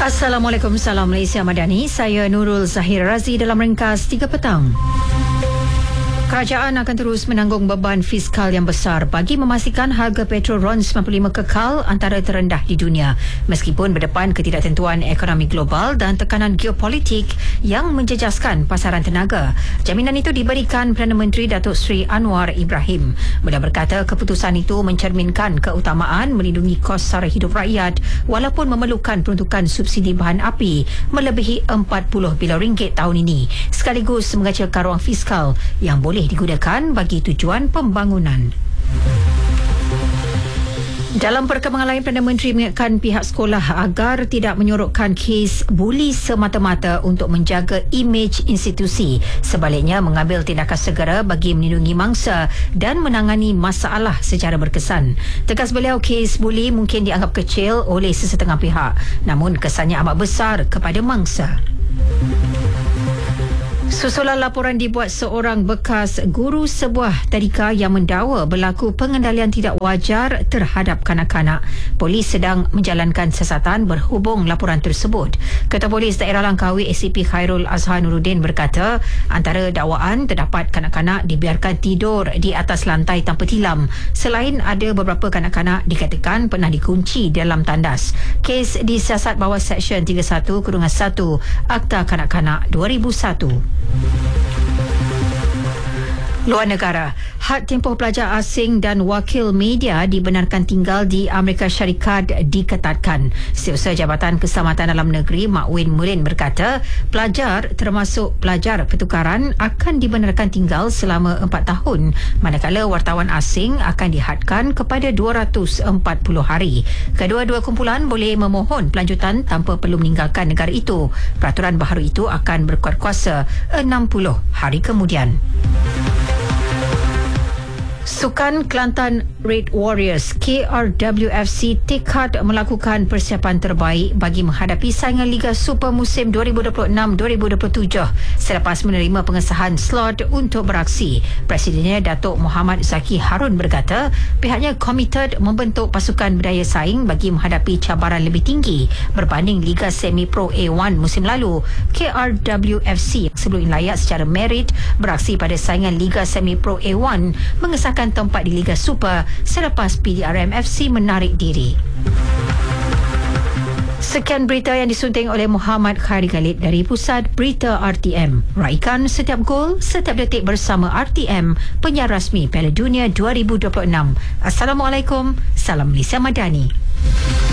Assalamualaikum, salam Malaysia Madani. Saya Nurul Zahir Razi dalam ringkas 3 petang. Kerajaan akan terus menanggung beban fiskal yang besar bagi memastikan harga petrol RON 95 kekal antara terendah di dunia meskipun berdepan ketidaktentuan ekonomi global dan tekanan geopolitik yang menjejaskan pasaran tenaga. Jaminan itu diberikan Perdana Menteri Datuk Seri Anwar Ibrahim. Beliau berkata keputusan itu mencerminkan keutamaan melindungi kos sara hidup rakyat walaupun memerlukan peruntukan subsidi bahan api melebihi RM40 bilion tahun ini sekaligus mengecilkan ruang fiskal yang boleh digunakan bagi tujuan pembangunan. Dalam perkembangan lain, Perdana Menteri mengingatkan pihak sekolah agar tidak menyorokkan kes buli semata-mata untuk menjaga imej institusi. Sebaliknya, mengambil tindakan segera bagi melindungi mangsa dan menangani masalah secara berkesan. Tegas beliau, kes buli mungkin dianggap kecil oleh sesetengah pihak, namun kesannya amat besar kepada mangsa. Susulan laporan dibuat seorang bekas guru sebuah tadika yang mendakwa berlaku pengendalian tidak wajar terhadap kanak-kanak. Polis sedang menjalankan siasatan berhubung laporan tersebut. Ketua Polis Daerah Langkawi ACP Khairul Azhar Nuruddin berkata, antara dakwaan terdapat kanak-kanak dibiarkan tidur di atas lantai tanpa tilam. Selain ada beberapa kanak-kanak dikatakan pernah dikunci dalam tandas. Kes disiasat bawah Seksyen 31-1 Akta Kanak-Kanak 2001. Luar negara, had tempoh pelajar asing dan wakil media dibenarkan tinggal di Amerika Syarikat diketatkan. Setiausaha Jabatan Keselamatan Dalam Negeri Makwin Mulin berkata, pelajar termasuk pelajar pertukaran akan dibenarkan tinggal selama 4 tahun, manakala wartawan asing akan dihadkan kepada 240 hari. Kedua-dua kumpulan boleh memohon pelanjutan tanpa perlu meninggalkan negara itu. Peraturan baharu itu akan berkuat kuasa 60 hari kemudian. Sukan Kelantan Red Warriors KRWFC tekad melakukan persiapan terbaik bagi menghadapi saingan Liga Super musim 2026-2027 selepas menerima pengesahan slot untuk beraksi. Presidennya Datuk Muhammad Zaki Harun berkata pihaknya komited membentuk pasukan berdaya saing bagi menghadapi cabaran lebih tinggi berbanding Liga Semi Pro A1 musim lalu. KRWFC yang sebelum layak secara merit beraksi pada saingan Liga Semi Pro A1 mengesahkan tempat di Liga Super selepas PDRM FC menarik diri. Sekian berita yang disunting oleh Muhammad Khairi Khalid dari Pusat Berita RTM. Raikan setiap gol, setiap detik bersama RTM, penyiar rasmi Piala Dunia 2026. Assalamualaikum, salam Malaysia Madani.